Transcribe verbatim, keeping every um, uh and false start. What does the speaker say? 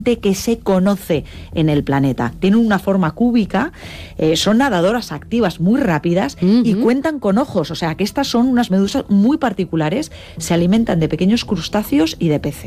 que se conoce en el planeta. Tienen una forma cúbica, eh, son nadadoras activas muy rápidas uh-huh. y cuentan con ojos, o sea que estas son unas medusas muy particulares, se alimentan de pequeños crustáceos y de peces.